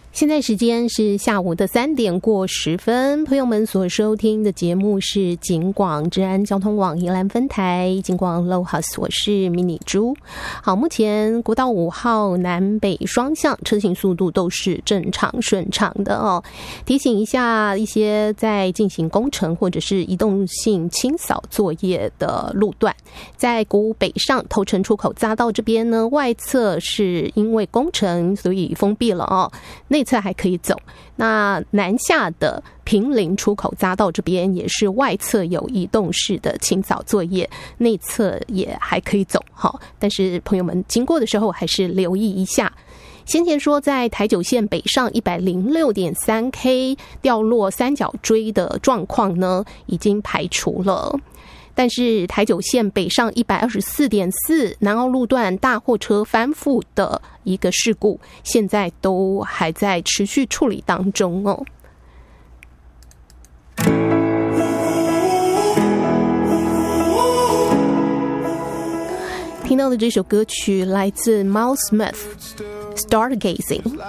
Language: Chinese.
现在时间是下午的3点过10分，朋友们所收听的节目是警广治安交通网宜兰分台警广 Lohas， 我是迷你猪。好，目前国道5号南北双向车行速度都是正常顺畅的哦。提醒一下一些在进行工程或者是移动性清扫作业的路段，在国五北上头城出口匝道这边呢，外侧是因为工程所以封闭了哦，内侧还可以走。那南下的平林出口匝道这边也是外侧有移动式的清扫作业，内侧也还可以走。好，但是朋友们经过的时候还是留意一下。先前说在台九线北上 106.3K 掉落三角锥的状况呢，已经排除了。但是台九线北上 124.4 南澳路段大货车翻覆的一个事故，现在都还在持续处理当中哦。听到的这首歌曲来自 Miles Smith Stargazing。